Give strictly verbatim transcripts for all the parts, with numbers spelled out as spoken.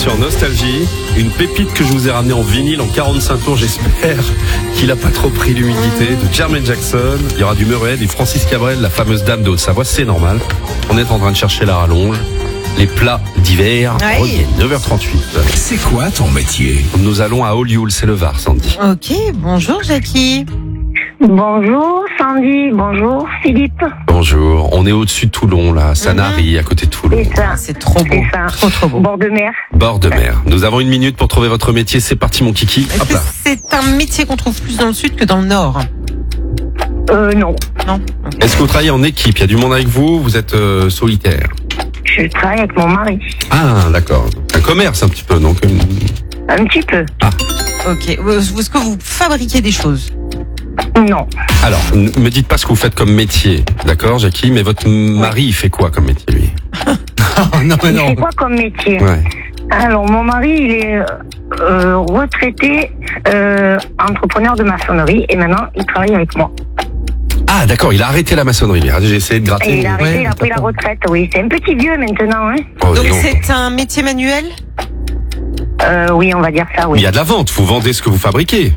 sur Nostalgie. Une pépite que je vous ai ramenée en vinyle en quarante-cinq tours, j'espère qu'il a pas trop pris l'humidité, de Jermaine Jackson. Il y aura du Murray, du Francis Cabrel, la fameuse dame de Haute-Savoie, c'est normal. On est en train de chercher la rallonge. Les plats d'hiver Ouais. reviennent, neuf heures trente-huit. C'est quoi ton métier? Nous allons à Olioul, c'est le Var, Sandy. Ok, bonjour Jackie. Bonjour Sandy, bonjour Philippe. Bonjour, on est au-dessus de Toulon, là, Sanary, à côté de Toulon. C'est ça. C'est trop beau. C'est ça. Trop trop beau. Bord de mer. Bord de mer. Nous avons une minute pour trouver votre métier, c'est parti mon kiki. Est-ce Hop que là. c'est un métier qu'on trouve plus dans le sud que dans le nord? Euh, non. Non. Ok. Est-ce que vous travaillez en équipe? Il y a du monde avec vous? Vous êtes euh, solitaire? Je travaille avec mon mari. Ah, d'accord. Un commerce un petit peu, donc. une- Un petit peu. Ok. Est-ce que vous fabriquez des choses? Non. Alors, ne me dites pas ce que vous faites comme métier, d'accord, Jackie? Mais votre mari, il fait quoi comme métier, lui? Non, mais Il non. fait quoi comme métier? Ouais. Alors, mon mari, il est euh, retraité euh, entrepreneur de maçonnerie et maintenant, il travaille avec moi. Ah, d'accord, il a arrêté la maçonnerie. J'ai essayé de gratter. Et il a arrêté, ouais, il a pris la d'accord. retraite, oui. C'est un petit vieux maintenant, hein. Oh, Donc dis donc. c'est un métier manuel? Euh, oui, on va dire ça, Mais il oui. y a de la vente, vous vendez ce que vous fabriquez.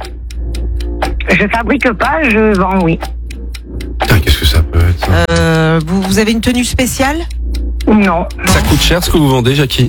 Je fabrique pas, je vends, oui. Putain, qu'est-ce que ça peut être, ça? Euh, vous, vous avez une tenue spéciale? Non, Ça coûte cher ce que vous vendez, Jackie?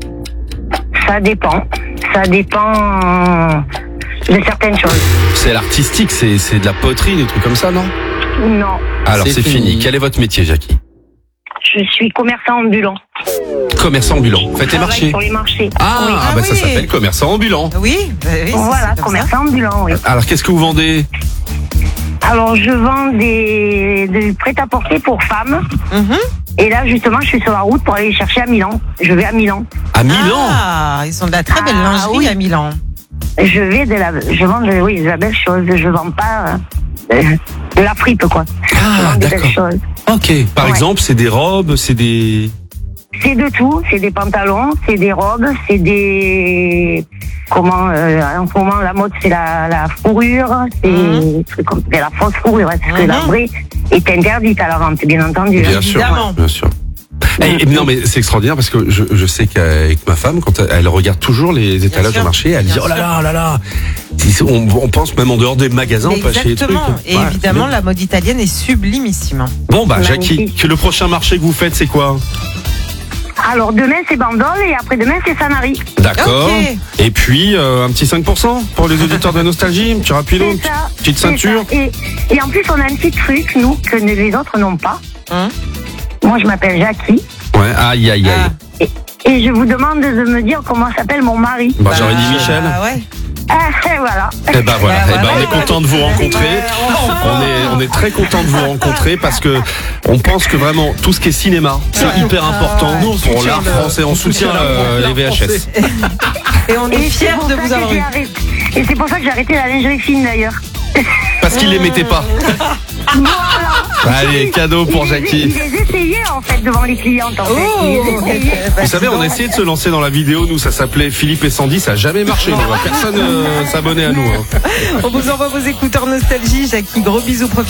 ça dépend. Ça dépend de certaines choses. C'est l'artistique, c'est c'est de la poterie, des trucs comme ça, non? Non, Alors, C'est c'est fini. fini. Quel est votre métier, Jackie? je suis commerçant ambulant. Commerçant ambulant. Faites les Je travaille marchés. sur les marchés. Ah, Oui. ah, Ah bah ça oui. s'appelle commerçant ambulant. Oui, bah oui, c'est- Voilà, c'est comme ça. commerçant ambulant, oui. Alors, qu'est-ce que vous vendez? Alors, je vends des, des prêt-à-porter pour femmes. Mhm. Et là, justement, je suis sur la route pour aller les chercher à Milan. Je vais à Milan. À Milan? Ah, ils ont de la très belle Ah, lingerie oui. à Milan. Je vais de la, je vends de, oui, de la belle chose. Je vends pas euh, de la fripe, quoi. je Ah, vends des belles d'accord. choses. Ok. Par Ouais. exemple, c'est des robes, c'est des... C'est de tout. C'est des pantalons, c'est des robes, c'est des, comment, euh, en ce moment, la mode, c'est la, la fourrure, c'est, Mhm. c'est comme, c'est la fausse fourrure, hein, parce que Mhm. la vraie est interdite à la vente, bien entendu. Bien hein. sûr, Évidemment. bien sûr. Et, et non, mais c'est extraordinaire parce que je, je sais qu'avec ma femme, quand elle, elle regarde toujours les étalages sûr. de marché, elle Bien dit oh là sûr. là, oh là là. Si- On, on pense même en dehors des magasins, on peut acheter des trucs. Exactement. Et Ouais, évidemment, c'est la mode italienne est sublimissime. bien. Bon bah Jackie, Magnifique. que le prochain marché que vous faites, c'est quoi? Alors, demain, c'est Bandol et après-demain, c'est Sanary. D'accord. Ok. Et puis euh, un petit cinq pour cent pour les auditeurs de Nostalgie, un petit rapido, une C'est ça. petite c'est ceinture. ça. Et, et en plus, on a un petit truc, nous, que les autres n'ont pas. Hein? Moi, je m'appelle Jackie. Ouais, aïe aïe aïe. Ah. Et je vous demande de me dire comment s'appelle mon mari. Bah, j'aurais dit Bah, Michel. ouais. Ah, et voilà. Eh ben voilà, Bah, eh ben, voilà. on est content de vous rencontrer. On est, on est très content de vous rencontrer parce que on pense que vraiment tout ce qui est cinéma, c'est hyper important Nous, on pour soutient l'art le- français. On on soutient soutient euh, l'art les V H S. Et on est Et c'est fiers pour de ça vous que avoir j'ai eu. arrêté- Et c'est pour ça que j'ai arrêté la lingerie fine d'ailleurs. Parce qu'il les mettait pas. Voilà. Allez, cadeau pour Il les- Jackie. Il les essayait en fait devant les clientes en fait. Il les Oh. essayait. Vous savez, on a essayé de se lancer dans la vidéo. Nous, ça s'appelait Philippe et Sandy. Ça a jamais marché. nous. Personne euh, s'abonnait à nous. hein. On vous envoie vos écouteurs Nostalgie. Jackie, gros bisous.